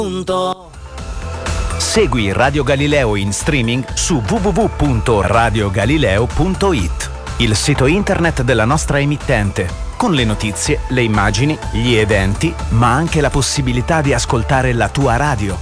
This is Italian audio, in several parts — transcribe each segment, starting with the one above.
Segui Radio Galileo in streaming su www.radiogalileo.it, il sito internet della nostra emittente, con le notizie, le immagini, gli eventi, ma anche la possibilità di ascoltare la tua radio.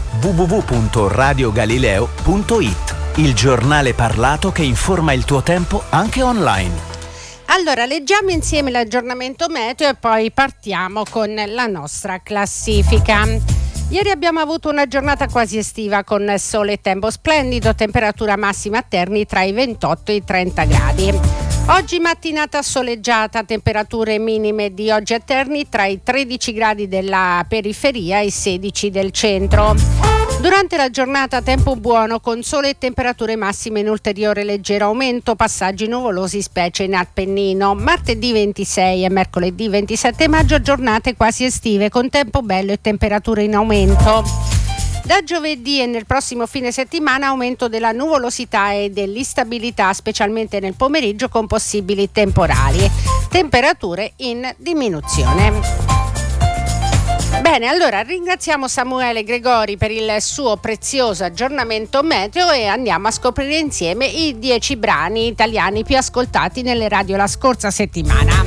www.radiogalileo.it, il giornale parlato che informa il tuo tempo anche online. Allora, leggiamo insieme l'aggiornamento meteo e poi partiamo con la nostra classifica. Ieri abbiamo avuto una giornata quasi estiva con sole e tempo splendido, temperatura massima a Terni tra i 28 e i 30 gradi. Oggi mattinata soleggiata, temperature minime di oggi a Terni tra i 13 gradi della periferia e i 16 del centro. Durante la giornata tempo buono con sole e temperature massime in ulteriore leggero aumento, passaggi nuvolosi specie in Appennino. Martedì 26 e mercoledì 27 maggio giornate quasi estive con tempo bello e temperature in aumento. Da giovedì e nel prossimo fine settimana aumento della nuvolosità e dell'instabilità, specialmente nel pomeriggio con possibili temporali. Temperature in diminuzione. Bene, allora ringraziamo Samuele Gregori per il suo prezioso aggiornamento meteo e andiamo a scoprire insieme i 10 brani italiani più ascoltati nelle radio la scorsa settimana.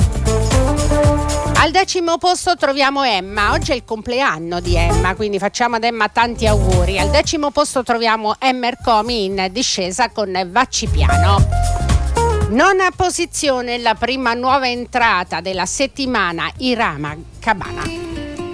Al 10° posto troviamo Emma, oggi è il compleanno di Emma, quindi facciamo ad Emma tanti auguri. Al 10° posto troviamo Emmer Comi in discesa con Vacci Piano. Nona posizione, la prima nuova entrata della settimana, Irama Cabana.